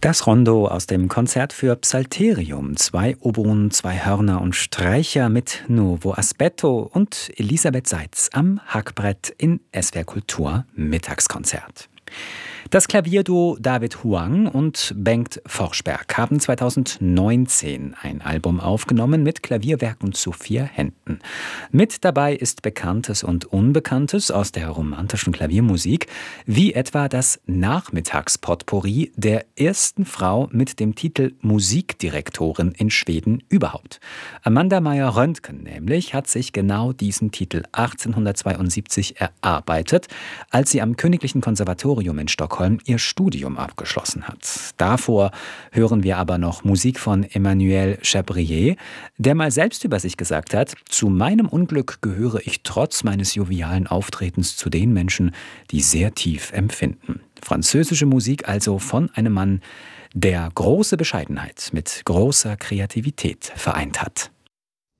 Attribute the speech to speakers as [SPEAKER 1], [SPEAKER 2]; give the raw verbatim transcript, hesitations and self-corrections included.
[SPEAKER 1] Das Rondo aus dem Konzert für Psalterium, zwei Oboen, zwei Hörner und Streicher mit Nuovo Aspetto und Elisabeth Seitz am Hackbrett in S W R Kultur Mittagskonzert. Das Klavierduo David Huang und Bengt Forsberg haben zweitausendneunzehn ein Album aufgenommen mit Klavierwerken zu vier Händen. Mit dabei ist Bekanntes und Unbekanntes aus der romantischen Klaviermusik, wie etwa das Nachmittagspotpourri der ersten Frau mit dem Titel Musikdirektorin in Schweden überhaupt. Amanda Meyer-Röntgen nämlich hat sich genau diesen Titel achtzehnhundertzweiundsiebzig erarbeitet, als sie am Königlichen Konservatorium in Stockholm ihr Studium abgeschlossen hat. Davor hören wir aber noch Musik von Emmanuel Chabrier, der mal selbst über sich gesagt hat: Zu meinem Unglück gehöre ich trotz meines jovialen Auftretens zu den Menschen, die sehr tief empfinden. Französische Musik also von einem Mann, der große Bescheidenheit mit großer Kreativität vereint hat.